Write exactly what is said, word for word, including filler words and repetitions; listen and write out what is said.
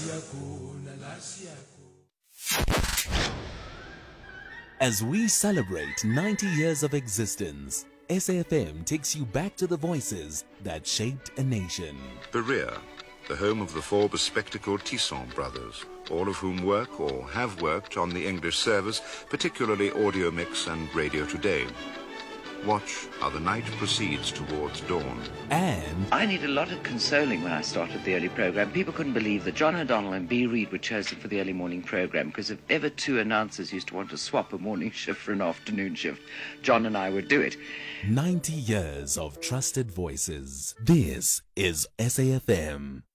As we celebrate ninety years of existence, S A F M takes you back to the voices that shaped a nation. Berea, the home of the four bespectacled Tissot brothers, all of whom work or have worked on the English service, particularly Audio Mix and Radio Today. Watch how the night proceeds towards dawn. And I need a lot of consoling when I started the early program. People couldn't believe that John O'Donnell and B. Reid were chosen for the early morning program, because if ever two announcers used to want to swap a morning shift for an afternoon shift, John and I would do it. ninety years of trusted voices. This is S A F M.